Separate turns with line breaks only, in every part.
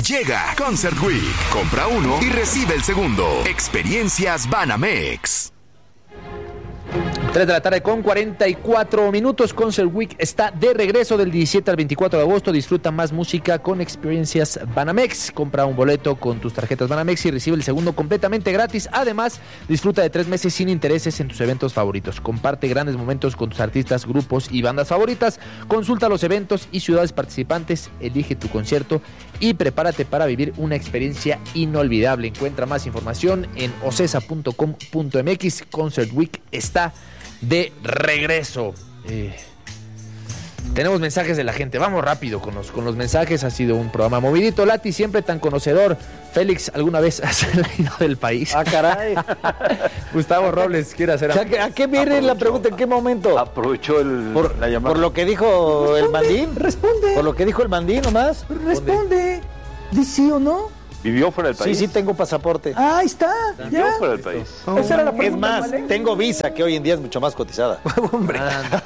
Llega Concert Week. Compra uno y recibe el segundo. Experiencias Banamex.
3 de la tarde con 44 minutos. Concert Week está de regreso del 17 al 24 de agosto. Disfruta más música con Experiencias Banamex. Compra un boleto con tus tarjetas Banamex y recibe el segundo completamente gratis. Además, disfruta de 3 meses sin intereses en tus eventos favoritos. Comparte grandes momentos con tus artistas, grupos y bandas favoritas. Consulta los eventos y ciudades participantes. Elige tu concierto y prepárate para vivir una experiencia inolvidable. Encuentra más información en ocesa.com.mx. Concert Week está de regreso. Tenemos mensajes de la gente. Vamos rápido con los mensajes. Ha sido un programa movidito. Lati, siempre tan conocedor. Félix, ¿alguna vez has salido del país?
Ah, caray.
Gustavo Robles quiere hacer...
¿A qué viene la pregunta? ¿En qué momento?
Aprovechó la llamada.
¿Por lo que dijo el Mandín?
Responde.
¿Por lo que dijo el Mandín nomás?
Responde. ¿Dice sí o no?
¿Vivió fuera del país?
Sí, tengo pasaporte.
Ah, ahí está.
¿Vivió
Ya.
fuera del país?
Esa era la
Es
pregunta.
más, tengo visa, que hoy en día es mucho más cotizada.
Hombre.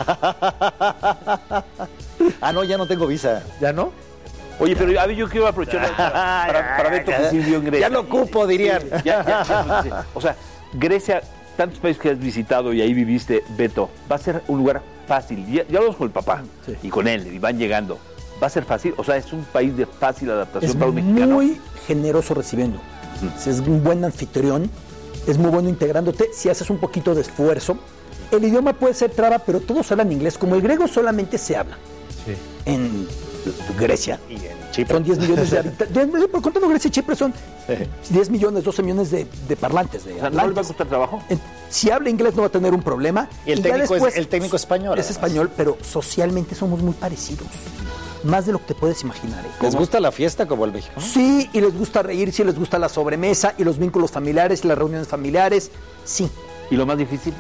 Ah, no, ya no tengo visa.
¿Ya no?
Oye, pero a ver, yo quiero aprovechar para ver tu vivió en Grecia.
Ya lo ocupo, dirían.
O sea, Grecia, tantos países que has visitado y ahí viviste, Beto, va a ser un lugar fácil. Ya hablamos con el papá y con él, y van llegando. ¿Va a ser fácil? O sea, es un país de fácil adaptación
Es
para un mexicano.
muy generoso recibiendo. Es un buen anfitrión. Es muy bueno integrándote. Si haces un poquito de esfuerzo. El idioma puede ser traba, pero todos hablan inglés. Como el griego solamente se habla en Grecia.
Y en Chipre.
Son 10 millones de habitantes. Contando Grecia y Chipre son 10 millones, 12 millones de parlantes. De
O sea, ¿no le va a costar trabajo?
Si habla inglés no va a tener un problema.
Y el
ya
técnico,
después,
el técnico español.
es español, pero socialmente somos muy parecidos. Más de lo que te puedes imaginar.
¿Les gusta la fiesta como el mexicano?
Sí, y les gusta reír, sí, les gusta la sobremesa y los vínculos familiares y las reuniones familiares, sí.
¿Y lo más difícil?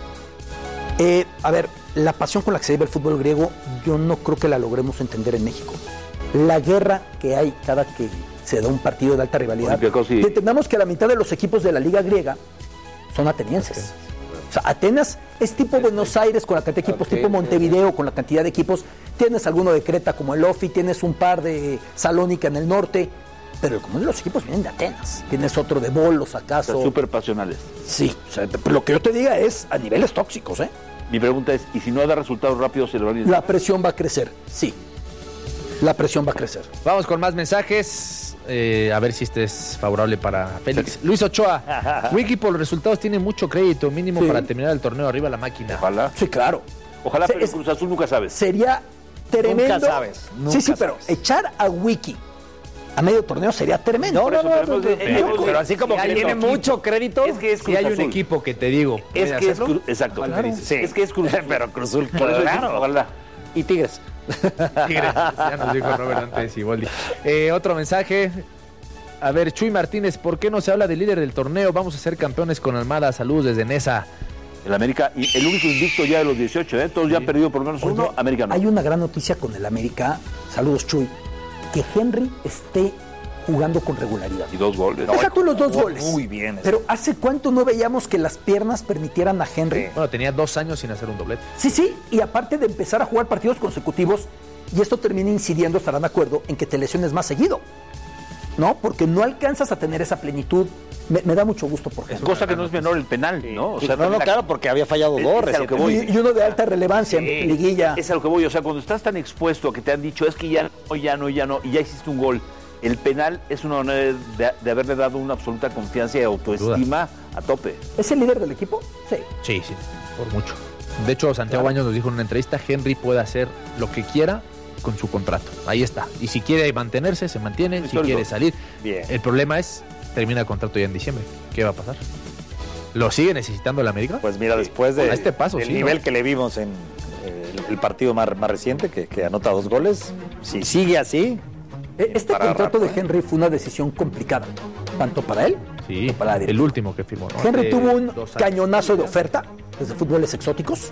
A ver, la pasión con la que se lleva el fútbol griego, yo no creo que la logremos entender en México. La guerra que hay cada que se da un partido de alta rivalidad. Entendamos que la mitad de los equipos de la liga griega son atenienses. O sea, Atenas es tipo Buenos Aires con la cantidad de equipos, tipo Montevideo con la cantidad de equipos. Tienes alguno de Creta como el Ofi, tienes un par de Salónica en el norte, pero el común de los equipos vienen de Atenas. Tienes otro de Bolos, acaso.
O sea, súper pasionales.
Sí, o sea, pero lo que yo te diga es a niveles tóxicos, ¿eh?
Mi pregunta es, ¿y si no da resultados rápidos se lo van a ir?
La presión va a crecer, sí. La presión va a crecer.
Vamos con más mensajes. A ver si este es favorable para Félix. Luis Ochoa. Wiki por los resultados tiene mucho crédito mínimo para terminar el torneo. Arriba la máquina.
Ojalá.
Sí, claro.
Ojalá, pero en Cruz Azul nunca sabes.
Sería tremendo.
Nunca sabes.
Pero echar a Wiki a medio torneo sería tremendo.
No, pero así como que tiene mucho crédito.
Es que es Cruz
Si hay un
Azul.
equipo que te digo.
Es que es
Cruz
exacto.
Claro.
Sí. Es que es Cruz Azul.
Pero Cruz Azul,
Por eso
claro.
decimos, ojalá.
Y Tigres.
Tigres, ya nos dijo Robert antes y Boldi. Otro mensaje. A ver, Chuy Martínez, ¿por qué no se habla del líder del torneo? Vamos a ser campeones con Almada. Saludos desde Nesa.
El América, y el único invicto ya de los 18, ¿eh? Todos ya han perdido por lo menos uno, América no.
Hay una gran noticia con el América. Saludos, Chuy. Que Henry esté jugando con regularidad.
Y 2 goles.
Deja tú los 2 goles.
Muy bien.
Pero ¿hace cuánto no veíamos que las piernas permitieran a Henry?
Bueno, tenía 2 años sin hacer un doblete.
Sí, y aparte de empezar a jugar partidos consecutivos, y esto termina incidiendo, estarán de acuerdo, en que te lesiones más seguido, ¿no? Porque no alcanzas a tener esa plenitud. Me da mucho gusto por Henry.
Cosa que no es menor el penal, ¿no? O sea,
no, claro, porque había fallado dos
es a lo que voy.
Y uno de alta relevancia en liguilla.
Es a lo que voy, o sea, cuando estás tan expuesto a que te han dicho, es que ya no, y ya hiciste un gol, el penal es una manera de haberle dado una absoluta confianza y autoestima a tope.
¿Es el líder del equipo?
Sí, por mucho. De hecho, Santiago Baños nos dijo en una entrevista, Henry puede hacer lo que quiera con su contrato. Ahí está. Y si quiere mantenerse, se mantiene. Si quiere salir.
Bien.
El problema es, termina el contrato ya en diciembre. ¿Qué va a pasar? ¿Lo sigue necesitando el América?
Pues mira, después de
a este paso,
el nivel que le vimos en el partido más reciente, que anota 2 goles, si sigue así...
Este contrato de Henry fue una decisión complicada, tanto para él como para la directiva.
El último que firmó, ¿no?
Henry tuvo un cañonazo de oferta desde fútboles exóticos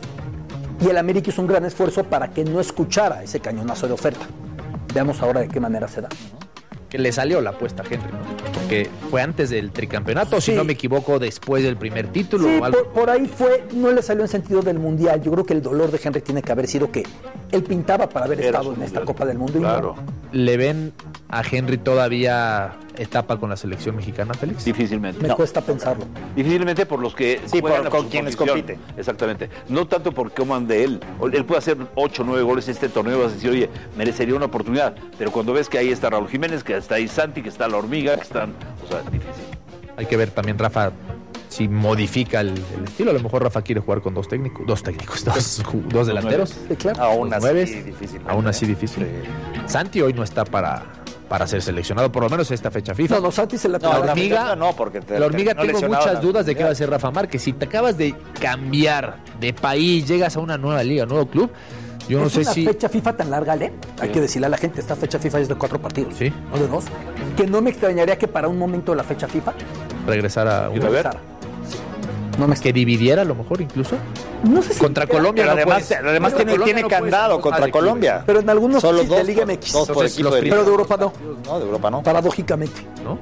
y el América hizo un gran esfuerzo para que no escuchara ese cañonazo de oferta. Veamos ahora de qué manera se da.
Que le salió la apuesta a Henry, ¿no? Porque fue antes del tricampeonato, si no me equivoco, después del primer título.
Sí,
o algo.
por ahí fue, no le salió en sentido del Mundial. Yo creo que el dolor de Henry tiene que haber sido que él pintaba para haber estado en esta Copa del Mundo.
Claro.
Le ven a Henry todavía etapa con la selección mexicana, Félix?
Difícilmente.
Me cuesta pensarlo.
Difícilmente por los que
juegan con quienes compite.
Exactamente. No tanto por cómo ande él. Él puede hacer 8 o 9 goles en este torneo, vas a decir, oye, merecería una oportunidad. Pero cuando ves que ahí está Raúl Jiménez, que está ahí Santi, que está La Hormiga, que están... O sea, difícil.
Hay que ver también, Rafa, si modifica el estilo. A lo mejor Rafa quiere jugar con dos delanteros.
Sí, claro.
Aún así difícil.
Sí. Santi hoy no está para ser seleccionado, por lo menos esta fecha FIFA.
No, Santi se la
Hormiga,
porque
la Hormiga tengo muchas dudas de qué va a hacer Rafa Márquez. Si te acabas de cambiar de país, llegas a una nueva liga, un nuevo club, yo no sé si...
Es una fecha FIFA tan larga, ¿eh? Hay que decirle a la gente, esta fecha FIFA es de 4 partidos,
¿sí?
No de 2. Que no me extrañaría que para un momento de la fecha FIFA
regresara
a ver.
No me
que dividiera a lo mejor incluso.
No sé si
contra Colombia.
Pero además tiene candado contra Colombia.
Pero en algunos
solo
de Liga MX.
Dos por equipo
pero de Europa no.
No, de Europa no.
Paradójicamente.
¿No?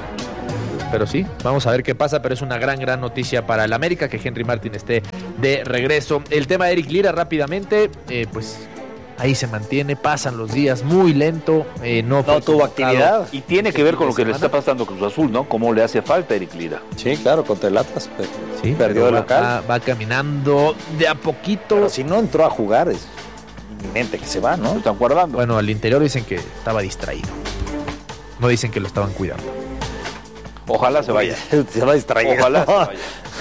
Pero sí, vamos a ver qué pasa, pero es una gran noticia para el América que Henry Martin esté de regreso. El tema de Eric Lira rápidamente, pues ahí se mantiene, pasan los días muy lento, no
tuvo actividad.
Y tiene que ver con lo que le está pasando a Cruz Azul, ¿no? Cómo le hace falta a Eric Lira.
Sí, claro, contra el Atlas.
Sí,
perdió el local.
Va caminando de a poquito.
Pero si no entró a jugar, es inminente que se va, ¿no?
Lo están guardando.
Bueno, al interior dicen que estaba distraído. No dicen que lo estaban cuidando.
Ojalá se vaya.
Se va distraído.
Ojalá se vaya.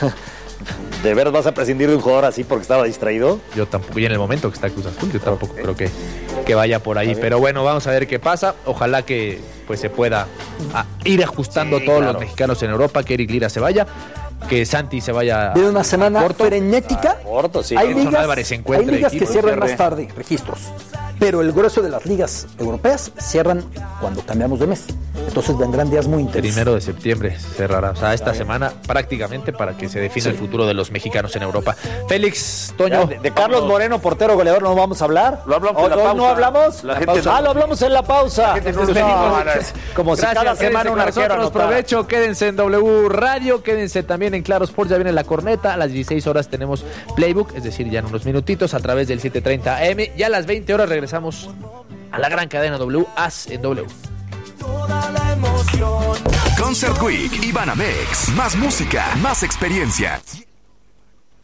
¿De veras vas a prescindir de un jugador así porque estaba distraído?
Yo tampoco, y en el momento que está Cruz Azul, yo tampoco creo que vaya por ahí. Pero bueno, vamos a ver qué pasa. Ojalá que pues se pueda ir ajustando todos los mexicanos en Europa, que Eric Lira se vaya, que Santi se vaya.
De una semana frenética.
Corto, sí.
Hay
hay
ligas que cierran más tarde, registros. Pero el grueso de las ligas europeas cierran cuando cambiamos de mes. Entonces vendrán días muy intensos.
1 de septiembre cerrará. O sea, esta semana prácticamente para que se defina el futuro de los mexicanos en Europa. Félix, Toño.
De Carlos Moreno, portero goleador, ¿no vamos a hablar?
Lo hablamos en la pausa.
¿No hablamos?
La gente no.
Lo hablamos en la pausa. Como si cada semana un arquero anotara.
Provecho, quédense en W Radio, quédense también en Claro Sports, ya viene la corneta. A las 16 horas tenemos Playbook, es decir, ya en unos minutitos a través del 7:30 AM. Y a las 20 horas regresamos a la gran cadena W, As en W.
Concert Week y Banamex. Más música, más experiencia.